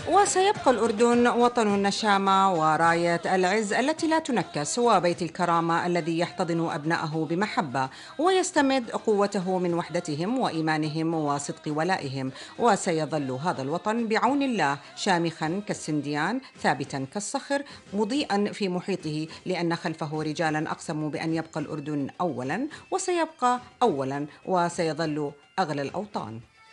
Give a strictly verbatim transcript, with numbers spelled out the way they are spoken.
وسيبقى الأردن وطن النشامة وراية العز التي لا تنكس، وبيت الكرامة الذي يحتضن أبنائه بمحبة ويستمد قوته من وحدتهم وإيمانهم وصدق ولائهم. وسيظل هذا الوطن بعون الله شامخا كالسنديان، ثابتا كالصخر، مضيئا في محيطه، لأن خلفه رجالا أقسموا بأن يبقى الأردن أولا، وسيبقى أولا، وسيظل أغلى الأوطان.